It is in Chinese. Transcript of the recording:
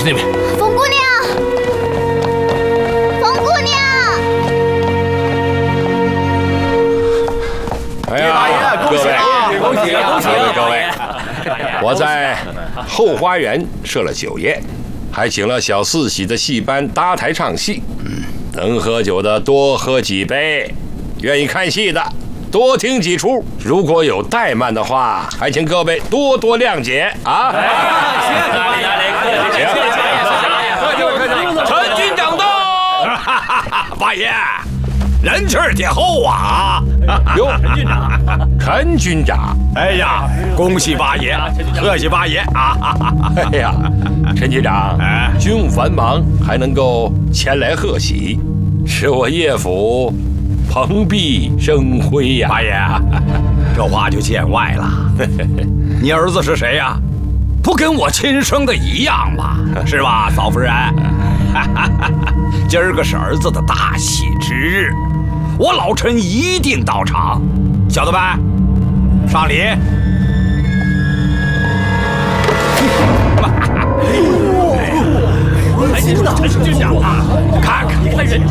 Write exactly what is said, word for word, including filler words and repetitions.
那边。 冯姑娘，冯姑娘。 哎呀，各位， 恭喜恭喜各位各位，我在后花园设了酒宴，还请了小四喜的戏班搭台唱戏。嗯，能喝酒的多喝几杯，愿意看戏的多听几出。如果有怠慢的话，还请各位多多谅解啊！ 陈军长到，八爷，人气儿挺厚啊！ 哟，陈军长，陈军长， 哎呀，恭喜八爷，贺喜八爷啊！ 哎呀，陈局长，军务繁忙，还能够前来贺喜，使我叶府蓬荜生辉呀！ 八爷，这话就见外了。你儿子是谁呀？不跟我亲生的一样吗？是吧，嫂夫人？今儿个是儿子的大喜之日，我老陈一定到场。小的们，上礼。哎，陈军长啊，看看，你看人家。